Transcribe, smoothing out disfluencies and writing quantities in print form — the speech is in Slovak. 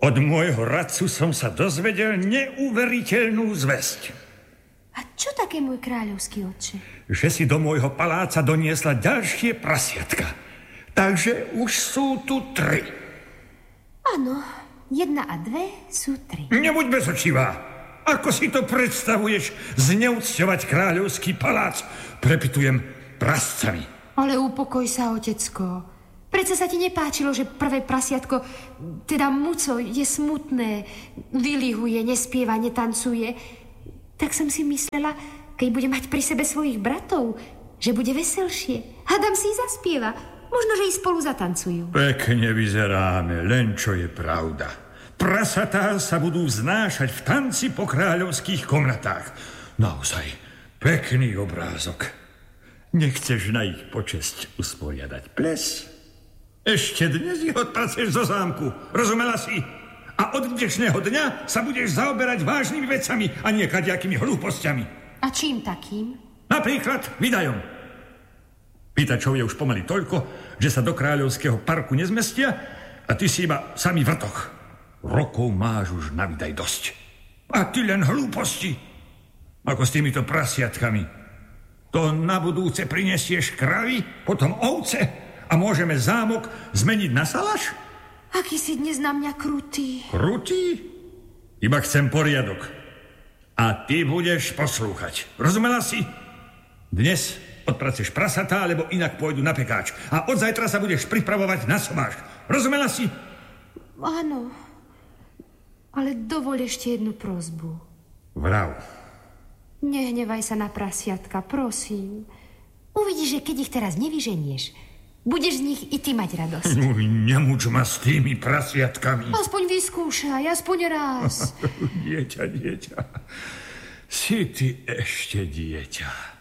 Od môjho radcu som sa dozvedel neuveriteľnú zvesť. A čo také, môj kráľovský otče? Že si do môjho paláca doniesla ďalšie prasiatka. Takže už sú tu 3. Áno, 1 a 2 sú 3. Nebuď bezočivá. Ako si to predstavuješ zneúcťovať kráľovský palác? Prepitujem prascami. Ale upokoj sa, otecko. Prečo sa ti nepáčilo, že prvé prasiatko, teda Muco, je smutné, vylihuje, nespieva, netancuje? Tak som si myslela, keď bude mať pri sebe svojich bratov, že bude veselšie. Hádam si zaspieva. Možno, že i spolu zatancujú. Pekne vyzeráme, len čo je pravda. Prasatá sa budú vznášať v tanci po kráľovských komnatách. Naozaj, pekný obrázok. Nechceš na ich počesť usporiadať ples? Ešte dnes ich odpracuješ zo zámku. Rozumela si? A od dnešného dňa sa budeš zaoberať vážnymi vecami a nie kadejakými hlúpostiami. A čím takým? Napríklad výdajom. Pýtačov je už pomaly toľko, že sa do kráľovského parku nezmestia a ty si iba samý vrtoch. Rokov máš už na výdaj dosť. A ty len hlúposti. Ako s týmito prasiatkami. To na budúce prinesieš kravy, potom ovce a môžeme zámok zmeniť na salaš? Aký si dnes na mňa krutý. Krutý? Iba chcem poriadok. A ty budeš poslúchať. Rozumela si? Dnes odpracuješ prasatá, alebo inak pôjdu na pekáč. A od zajtra sa budeš pripravovať na somáš. Rozumela si? Áno. Ale dovol ešte jednu prosbu. Vrav. Nehnevaj sa na prasiatka, prosím. Uvidíš, že keď ich teraz nevyženieš, budeš z nich i ty mať radosť. Nemúč ma s tými prasiatkami. Aspoň vyskúšaj, aspoň raz. Dieťa. Si ty ešte dieťa.